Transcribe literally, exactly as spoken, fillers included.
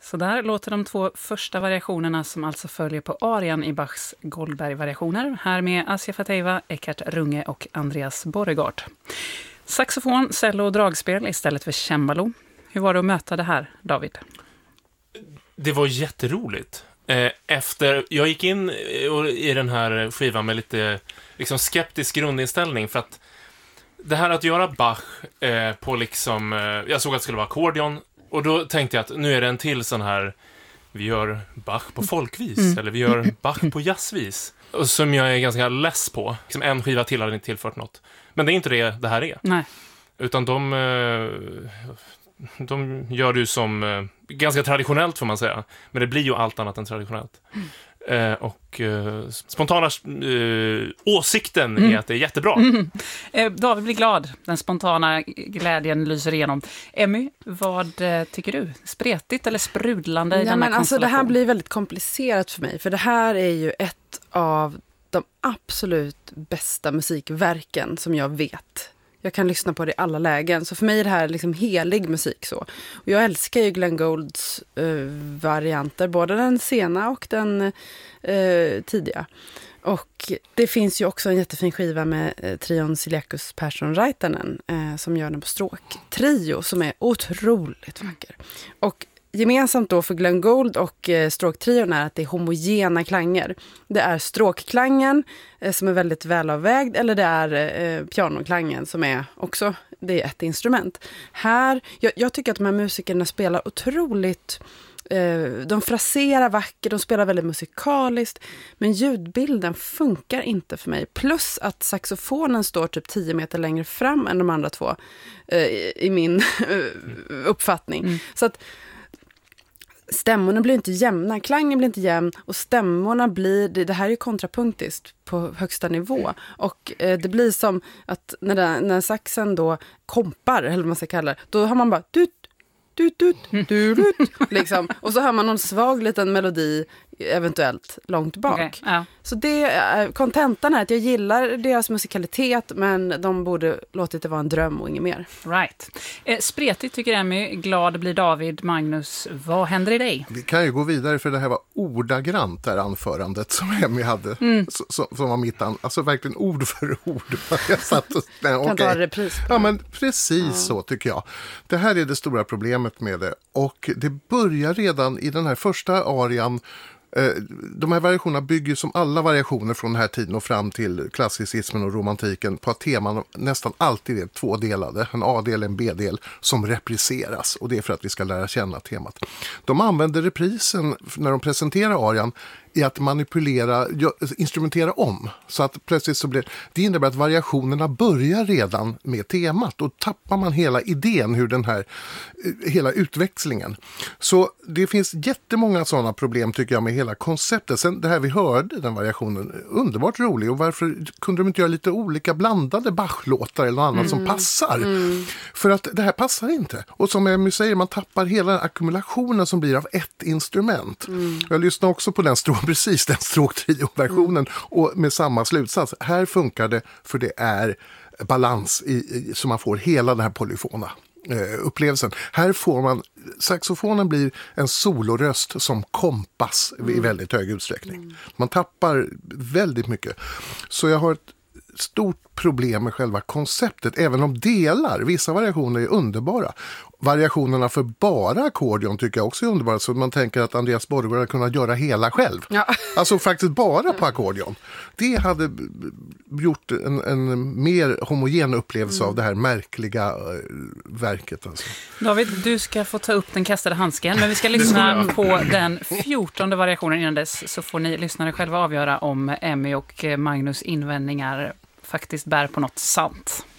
Så där låter de två första variationerna som alltså följer på arian i Bachs Goldberg-variationer. Här med Asja Fateva, Eckhart Runge och Andreas Borregaard. Saxofon, cello och dragspel istället för cembalo. Hur var det att möta det här, David? Det var jätteroligt. Efter, jag gick in i den här skivan med lite liksom skeptisk grundinställning för att det här att göra Bach eh, på liksom, eh, jag såg att det skulle vara ackordion och då tänkte jag att nu är det en till sån här, vi gör Bach på folkvis mm. eller vi gör Bach på jazzvis och som jag är ganska less på. Liksom en skiva till hade inte tillfört något. Men det är inte det det här är. Nej. Utan de eh, de gör det som eh, ganska traditionellt får man säga. Men det blir ju allt annat än traditionellt. Mm. Eh, och eh, spontana eh, åsikten mm. är att det är jättebra. Mm. Eh, David blir glad. Den spontana glädjen lyser igenom. Emmy, vad eh, tycker du? Spretigt eller sprudlande i ja, denna men alltså, det här konstellation? blir väldigt komplicerat för mig. För det här är ju ett av de absolut bästa musikverken som jag vet. Jag kan lyssna på det i alla lägen. Så för mig är det här liksom helig musik. Så. Och jag älskar ju Glenn Goulds uh, varianter. Både den sena och den uh, tidiga. Och det finns ju också en jättefin skiva med uh, trion Ciliacus Persson Raitanen. Uh, som gör den på stråk. Trio som är otroligt vacker. Och gemensamt då för Glenn Gould och eh, stråktrion är att det är homogena klanger. Det är stråkklangen eh, som är väldigt välavvägd eller det är eh, pianoklangen som är också, det är ett instrument. Här, jag, jag tycker att de här musikerna spelar otroligt, eh, de fraserar vackert, de spelar väldigt musikaliskt, men ljudbilden funkar inte för mig. Plus att saxofonen står typ tio meter längre fram än de andra två eh, i, i min uppfattning. Mm. Så att stämmorna blir inte jämna, klangen blir inte jämn och stämmorna blir, det, det här är ju kontrapunktiskt på högsta nivå och eh, det blir som att när, den, när saxen då kompar, eller vad man ska kalla det, då har man bara dut, dut, dut, dut, dut, liksom. Och så hör man någon svag liten melodi eventuellt långt bak. Okay, ja. Så det är kontentan är att jag gillar deras musikalitet, men de borde låtit det vara en dröm och inget mer. Right. Eh, spretigt tycker Emmy, glad blir David. Magnus, vad händer i dig? Vi kan ju gå vidare för det här var ordagrant det här anförandet som Emmy hade. Mm. Som, som var mitt an, alltså verkligen ord för ord. Jag satt och, nej, kan okay. ta repris. Ja, men precis ja. Så tycker jag. Det här är det stora problemet med det. Och det börjar redan i den här första arian. De här variationerna bygger som alla variationer från den här tiden och fram till klassicismen och romantiken på att teman nästan alltid är tvådelade. En A-del, en B-del som repriseras och det är för att vi ska lära känna temat. De använder reprisen när de presenterar arian i att manipulera, instrumentera om. Så att plötsligt så blir det innebär att variationerna börjar redan med temat och tappar man hela idén hur den här, hela utväxlingen. Så det finns jättemånga sådana problem tycker jag med hela konceptet. Sen det här vi hörde, den variationen, underbart rolig och varför kunde de inte göra lite olika blandade Bach-låtar eller något annat mm. som passar? Mm. För att det här passar inte. Och som jag säger, man tappar hela den ackumulationen som blir av ett instrument. Mm. Jag lyssnar också på den strå precis den stråktrio-versionen mm. och med samma slutsats. Här funkar det för det är balans i, i, så man får hela den här polyfona eh, upplevelsen. Här får man, saxofonen blir en soloröst som kompas mm. i väldigt hög utsträckning. Mm. Man tappar väldigt mycket. Så jag har ett stort problem med själva konceptet, även om delar, vissa variationer är underbara. Variationerna för bara ackordion tycker jag också är underbara, så man tänker att Andreas Borregaard hade kunnat göra hela själv. Ja. Alltså faktiskt bara på ackordion. Det hade gjort en, en mer homogen upplevelse mm. av det här märkliga äh, verket. Alltså. David, du ska få ta upp den kastade handsken, men vi ska lyssna på den fjortonde variationen innan dess, så får ni lyssnare själva avgöra om Emmy och Magnus invändningar faktiskt bär på något sant.